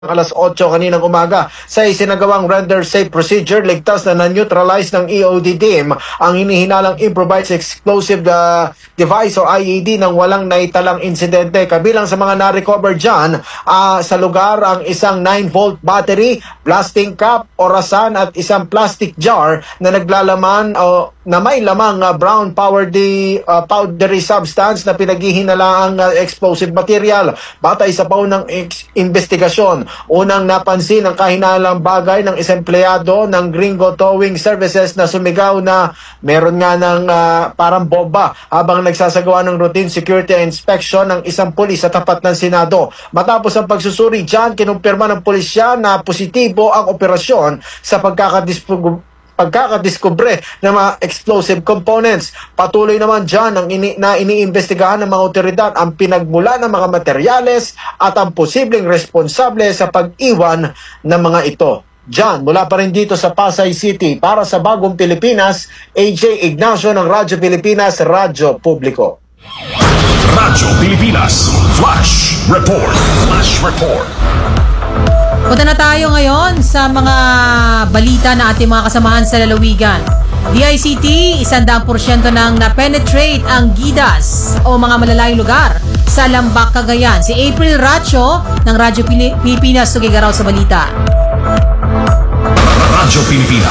alas 8 kaninang umaga. Sa isinagawang render safe procedure, ligtas na na-neutralize ng EOD team ang hinihinalang improvised explosive device o IED nang walang naitalang insidente. Kabilang sa mga na-recover dyan sa lugar ang isang 9-volt battery, plastic cup, orasan at isang plastic jar na naglalaman na may lamang brown powdery substance na pinaghihinalaang explosive material. Batay sa paunang investigasyon, unang napansin ang kahinalang bagay ng isang empleyado ng Gringo Towing Services na sumigaw na meron nga ng parang bomba habang nagsasagawa ng routine security inspection ng isang pulis sa tapat ng Senado. Matapos ang pagsusuri dyan, kinumpirma ng pulisya na positibo ang operasyon sa pagkakadiskubre ng mga explosive components. Patuloy naman dyan na iniimbestigahan ng mga otoridad ang pinagmula ng mga materyales at ang posibleng responsable sa pag-iwan ng mga ito. Dyan, mula pa rin dito sa Pasay City, para sa Bagong Pilipinas, AJ Ignacio ng Radyo Pilipinas, Radyo Publiko. Radyo Pilipinas, Flash Report. Flash Report. Punta na tayo ngayon sa mga balita na ating mga kasamahan sa lalawigan. DICT, 100% nang na-penetrate ang GIDAS o mga malalayong lugar sa Lambak, Cagayan. Si April Racho ng Radyo Pilipinas, sugigaraw sa balita. Radyo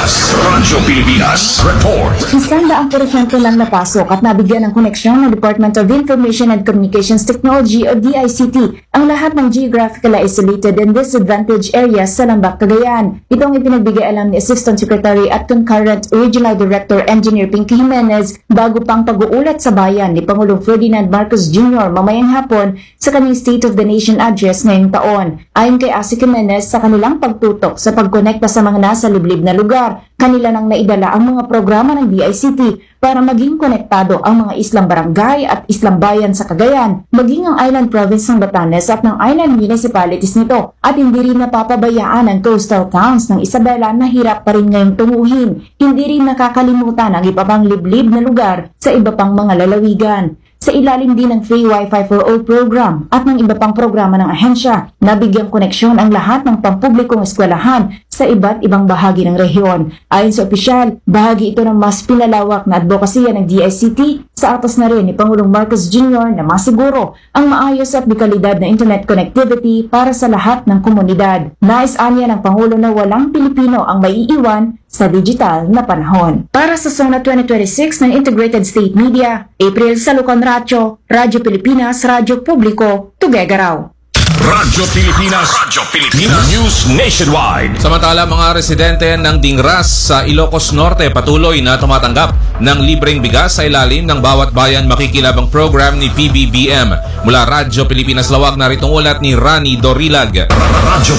Pilipinas Report. 100% lang napasok at nabigyan ng koneksyon ng Department of Information and Communications Technology o DICT ang lahat ng geographically isolated and disadvantaged areas sa Lambak, Cagayan. Ito ang ipinagbigay alam ni Assistant Secretary at Concurrent Regional Director Engineer Pinky Jimenez bago pang pag-uulat sa bayan ni Pangulong Ferdinand Marcos Jr. mamayang hapon sa kanyang State of the Nation address ngayong taon. Ayon kay Asi Jimenez, sa kanilang pagtutok sa pagkonekta sa mga nasa liblib na lugar, kanila nang naidala ang mga programa ng DICT para maging konektado ang mga islang barangay at islang bayan sa Cagayan, maging ang island province ng Batanes at ng island municipalities nito. At hindi rin napapabayaan ang coastal towns ng Isabela na hirap pa rin ngayong tunguhin. Hindi rin nakakalimutan ang iba pang liblib na lugar sa iba pang mga lalawigan. Sa ilalim din ng Free Wi-Fi for All program at ng iba pang programa ng ahensya, nabigyang koneksyon ang lahat ng pampublikong eskwelahan sa iba't ibang bahagi ng rehiyon. Ayon sa opisyal, bahagi ito ng mas pinalawak na advokasya ng DICT sa atas na rin ni Pangulong Marcos Jr. na masiguro ang maayos at dekalidad na internet connectivity para sa lahat ng komunidad. Nais-anya ng Pangulo na walang Pilipino ang maiiwan sa digital na panahon. Para sa SONA 2026 ng Integrated State Media, April Salucon Racho, Radyo Pilipinas, Radyo Publiko, Tugegaraw. Radyo Pilipinas News Nationwide. Samantala, mga residente ng Dingras sa Ilocos Norte patuloy na tumatanggap ng libreng bigas sa ilalim ng Bawat Bayan Makikilabang program ni PBBM. Mula Radyo Pilipinas Lawag, naritong ulat ni Rani Dorilag. Radyo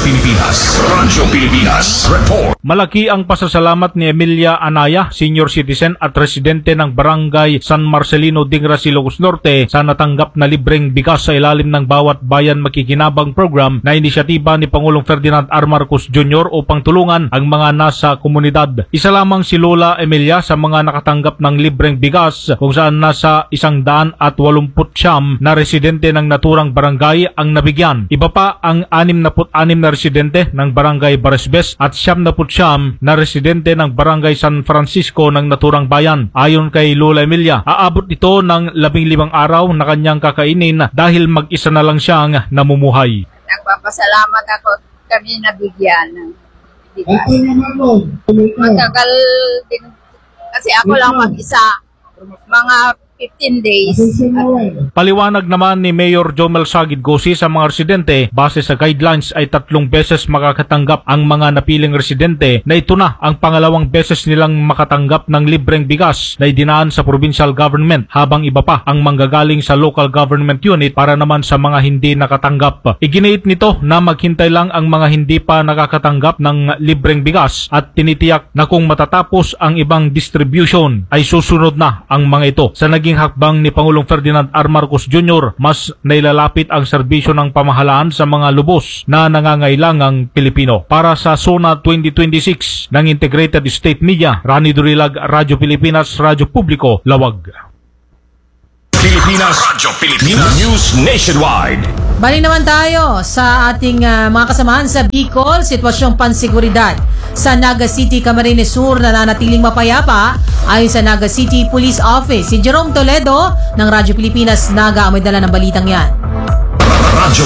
Pilipinas Report. Malaki ang pasasalamat ni Emilia Anaya, senior citizen at residente ng Barangay San Marcelino, Dingras, Ilocos Norte, sa natanggap na libreng bigas sa ilalim ng Bawat Bayan Makikinabang program na inisyatiba ni Pangulong Ferdinand R. Marcos Jr. upang tulungan ang mga nasa komunidad. Isa lamang si Lola Emilia sa mga nakatanggap ng libreng bigas, kung saan nasa 189 na residente ng naturang barangay ang nabigyan. Iba pa ang 66 na residente ng Barangay Baresbes at 79 na residente ng Barangay San Francisco ng naturang bayan. Ayon kay Lola Emilia, aabot ito ng 15 araw na kanyang kakainin dahil mag-isa na lang siyang namumuhay. Nagpapasalamat ako kami nabigyan ng bigas. Matagal din kasi ako lang mag-isa, mga 15 days. Paliwanag naman ni Mayor Jomel Sagid Gosi sa mga residente, base sa guidelines ay 3 beses makakatanggap ang mga napiling residente na ito na ang pangalawang beses nilang makatanggap ng libreng bigas na idinaan sa provincial government, habang iba pa ang manggagaling sa local government unit para naman sa mga hindi nakatanggap. Iginiit nito na maghintay lang ang mga hindi pa nakakatanggap ng libreng bigas at tinitiyak na kung matatapos ang ibang distribution ay susunod na ang mga ito. Sa naging hakbang ni Pangulong Ferdinand R. Marcos Jr., mas nailalapit ang serbisyo ng pamahalaan sa mga lubos na nangangailangang Pilipino. Para sa SONA 2026 ng Integrated State Media, Rani Dorilag, Radyo Pilipinas, Radyo Publiko, Lawag. Pilipinas. News Nationwide. Bali naman tayo sa ating mga kasamahan sa Bicol, sitwasyong pansiguridad sa Naga City, Camarines Sur nananatiling mapayapa ayon sa Naga City Police Office. Si Jerome Toledo ng Radyo Pilipinas Naga ang may dala ng balitang yan. Radyo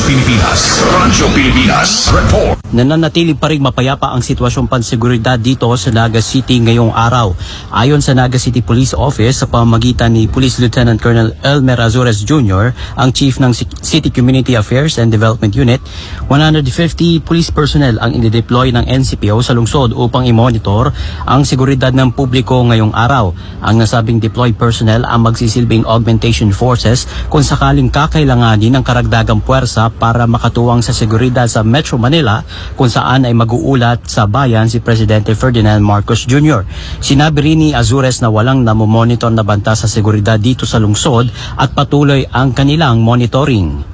Pilipinas Report. Nananatili pa rin mapayapa ang sitwasyong panseguridad dito sa Naga City ngayong araw. Ayon sa Naga City Police Office, sa pamamagitan ni Police Lieutenant Colonel Elmer Azores Jr., ang Chief ng City Community Affairs and Development Unit, 150 police personnel ang indideploy ng NCPO sa lungsod upang i-monitor ang seguridad ng publiko ngayong araw. Ang nasabing deployed personnel ang magsisilbing augmentation forces kung sakaling kakailanganin ng karagdagang puwersa para makatuwang sa seguridad sa Metro Manila, kung saan ay mag-uulat sa bayan si Presidente Ferdinand Marcos Jr. Sinabi rin ni Azures na walang namomonitor na banta sa seguridad dito sa lungsod at patuloy ang kanilang monitoring.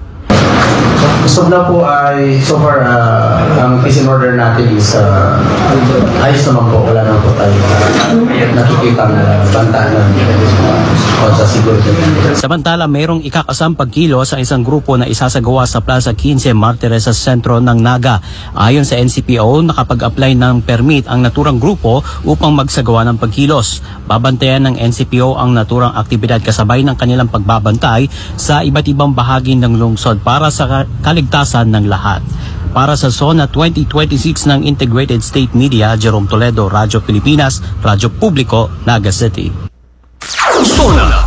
So na po ay so far ang peace and order natin is ayos naman po, wala naman po tayo nakikita na banta na sa seguridad. Samantala, mayroong ikakasam pagkilo sa isang grupo na isasagawa sa Plaza 15 Martires sa sentro ng Naga. Ayon sa NCPO, nakapag-apply ng permit ang naturang grupo upang magsagawa ng pagkilos. Babantayan ng NCPO ang naturang aktibidad kasabay ng kanilang pagbabantay sa iba't ibang bahagi ng lungsod para sa kaligtasan ng lahat. Para sa SONA 2026 ng Integrated State Media, Jerome Toledo, Radyo Pilipinas, Radyo Publiko, Naga City. SONA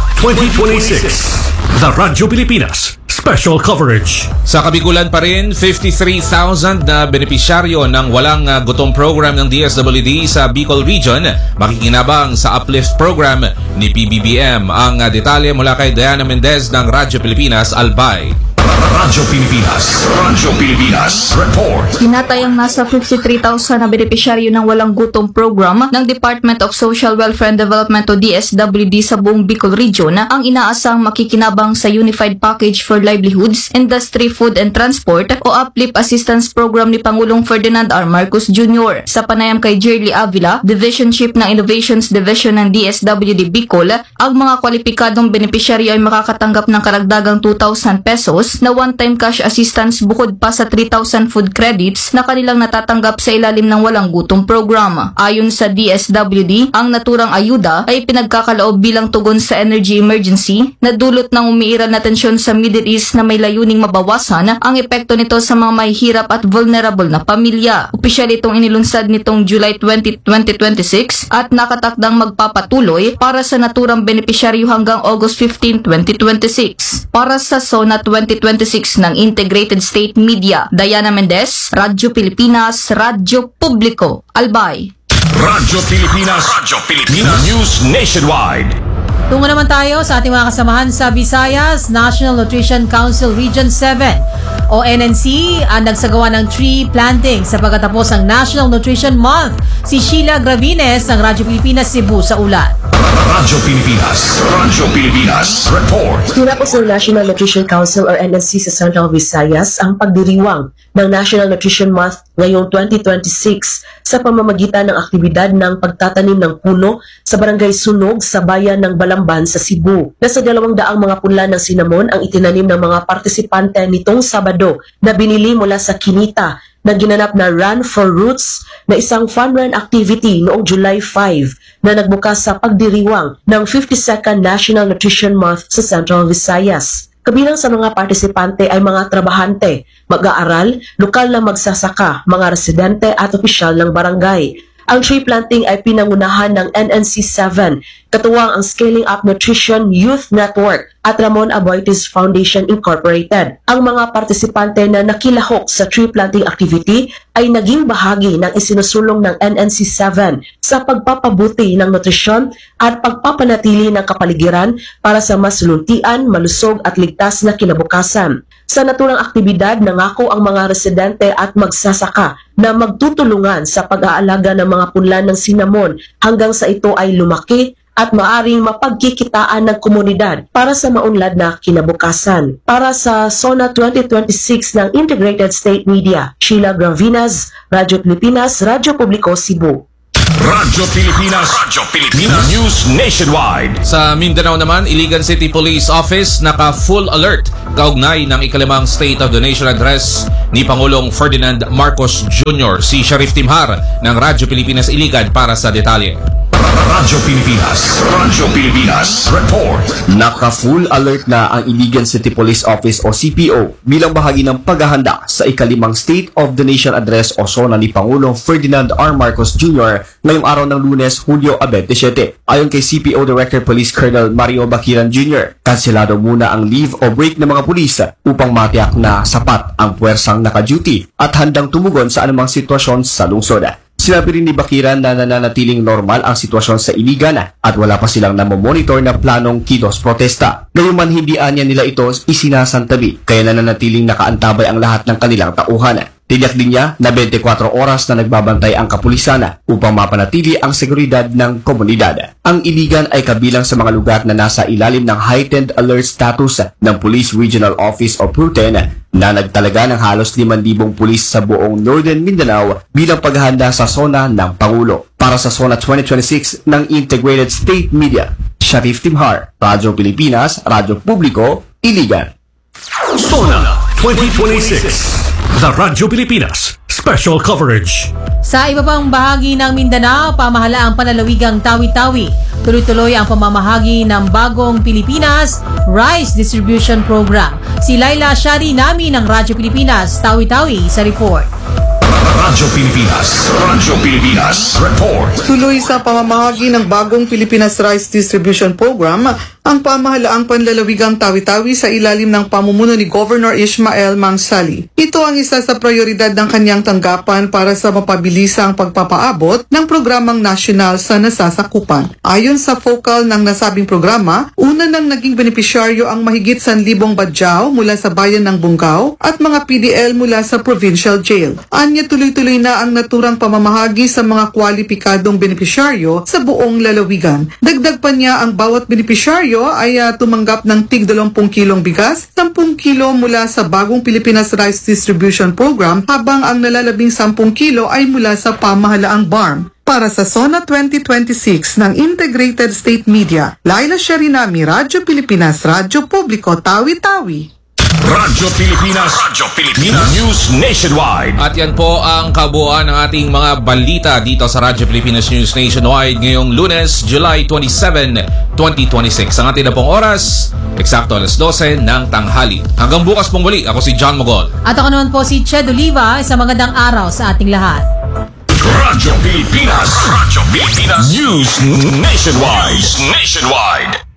2026, The Radyo Pilipinas Special Coverage. Sa Kabigulan pa rin, 53,000 na benepisyaryo ng walang gutom program ng DSWD sa Bicol Region makikinabang sa Uplift program ni PBBM. Ang detalye mula kay Diana Mendez ng Radyo Pilipinas, Albay. Radyo Pilipinas Report. Tinatayang nasa 53,000 na benepisyaryo ng walang gutom program ng Department of Social Welfare and Development o DSWD sa buong Bicol Region ang inaasang makikinabang sa Unified Package for Livelihoods, Industry, Food and Transport o Uplift Assistance Program ni Pangulong Ferdinand R. Marcos Jr. Sa panayam kay Jerly Avila, Division Chief ng Innovations Division ng DSWD Bicol, ang mga kwalipikadong benepisyaryo ay makakatanggap ng karagdagang 2,000 pesos na one-time cash assistance bukod pa sa 3,000 food credits na kanilang natatanggap sa ilalim ng walang gutom program. Ayon sa DSWD, ang naturang ayuda ay pinagkakaloob bilang tugon sa energy emergency na dulot ng umiiral na tensyon sa Middle East na may layuning mabawasan ang epekto nito sa mga mahihirap at vulnerable na pamilya. Opisyal itong inilunsad nitong July 20, 2026 at nakatakdang magpapatuloy para sa naturang benepisyaryo hanggang August 15, 2026. Para sa SONA 2026 ng Integrated State Media, Diana Mendez, Radyo Pilipinas, Radyo Publiko, Albay. Radyo Pilipinas News Nationwide. Tungo naman tayo sa ating mga kasamahan sa Visayas. National Nutrition Council Region 7 o NNC ang nagsagawa ng tree planting sa pagkatapos ng National Nutrition Month. Si Sheila Gravines ng Radyo Pilipinas Cebu sa ulat. Radyo Pilipinas Report. Tinapos ng National Nutrition Council or NNC sa Central Visayas ang pagdiriwang ng National Nutrition Month ngayong 2026 sa pamamagitan ng aktibidad ng pagtatanim ng puno sa Barangay Sunog sa bayan ng Balamban sa Cebu. Nasa 200 mga punla ng sinamon ang itinanim ng mga partisipante nitong Sabado na binili mula sa Kinita na ginanap na Run for Roots na isang fun run activity noong July 5 na nagbukas sa pagdiriwang ng 52nd National Nutrition Month sa Central Visayas. Kabilang sa mga partisipante ay mga trabahante, mag-aaral, lokal na magsasaka, mga residente at opisyal ng barangay. Ang tree planting ay pinangunahan ng NNC 7, katuwang ang Scaling Up Nutrition Youth Network at Ramon Aboitiz Foundation Incorporated. Ang mga partisipante na nakilahok sa tree planting activity ay naging bahagi ng isinusulong ng NNC 7 sa pagpapabuti ng nutrisyon at pagpapanatili ng kapaligiran para sa mas luntian, malusog at ligtas na kinabukasan. Sa naturang aktibidad, nangako ang mga residente at magsasaka na magtutulungan sa pag-aalaga ng mga punlan ng sinamon hanggang sa ito ay lumaki at maaring mapagkikitaan ng komunidad para sa maunlad na kinabukasan. Para sa SONA 2026 ng Integrated State Media, Sheila Gravinas, Radyo Pilipinas, Radyo Publiko, Cebu. Radyo Pilipinas. Radyo Pilipinas. News Nationwide. Sa Mindanao naman, Iligan City Police Office naka-full alert kaugnay ng ikalimang State of the Nation Address ni Pangulong Ferdinand Marcos Jr. Si Sharif Timhar ng Radyo Pilipinas Iligan para sa detalye. Radyo Pilipinas. Radyo Pilipinas. Report. Naka-full alert na ang Iligan City Police Office o CPO bilang bahagi ng paghahanda sa ikalimang State of the Nation Address o SONA ni Pangulong Ferdinand R. Marcos Jr. ngayong araw ng Lunes, Hulyo 27. Ayon kay CPO Director Police Colonel Mario Baquiran Jr., kanselado muna ang leave o break ng mga pulis upang matiyak na sapat ang puwersang naka-duty at handang tumugon sa anumang sitwasyon sa lungsod. Sinabi rin ni Baquiran na nananatiling normal ang sitwasyon sa Iligan at wala pa silang namomonitor na planong kilos protesta. Gayunman hindi anya nila ito isinasantabi kaya nananatiling nakaantabay ang lahat ng kanilang tauhan. Tiyak din niya na 24 oras na nagbabantay ang kapulisan upang mapanatili ang seguridad ng komunidad. Ang Iligan ay kabilang sa mga lugar na nasa ilalim ng heightened alert status ng Police Regional Office o PRUTEN na nagtalaga ng halos 5,000 pulis sa buong Northern Mindanao bilang paghahanda sa SONA ng Pangulo. Para sa SONA 2026 ng Integrated State Media, Sharif Timhar, Radyo Pilipinas, Radyo Publiko, Iligan. SONA 2026. The Radyo Pilipinas Special Coverage. Sa iba pang bahagi ng Mindanao, pamahalaang panlalawigang Tawi-Tawi. Tuloy-tuloy ang pamamahagi ng Bagong Pilipinas Rice Distribution Program. Si Laila Shari Nami ng Radyo Pilipinas, Tawi-Tawi sa report. Radyo Pilipinas. Radyo Pilipinas Report. Tuloy sa pamamahagi ng Bagong Pilipinas Rice Distribution Program ang pamahalaang panlalawigang Tawi-Tawi sa ilalim ng pamumuno ni Governor Ishmael Mangsali. Ito ang isa sa prioridad ng kanyang tanggapan para sa mapabilisang pagpapaabot ng programang nasyonal sa nasasakupan. Ayon sa focal ng nasabing programa, una nang naging benepisyaryo ang mahigit 1,000 badyaw mula sa bayan ng Bungaw at mga PDL mula sa provincial jail. Anya tuloy-tuloy na ang naturang pamamahagi sa mga kwalipikadong benepisyaryo sa buong lalawigan. Dagdag pa niya ang bawat benepisyaryo ay tumanggap ng tig 20 kilong bigas, 10 kilo mula sa Bagong Pilipinas Rice Distribution Program habang ang nalalabing 10 kilo ay mula sa pamahalaang BARM. Para sa SONA 2026 ng Integrated State Media, Laila Sharinami, Radyo Pilipinas, Radyo Publiko, Tawi-Tawi. Radyo Pilipinas. Radyo Pilipinas News Nationwide. At yan po ang kabuuan ng ating mga balita dito sa Radyo Pilipinas News Nationwide ngayong Lunes, July 27, 2026. Ang ating na pong oras, eksakto alas 12 ng tanghali. Hanggang bukas pong muli, ako si John Mogol. At ako naman po si Ched Oliva. Isang magandang araw sa ating lahat. Radyo Pilipinas. Radyo Pilipinas News Nationwide.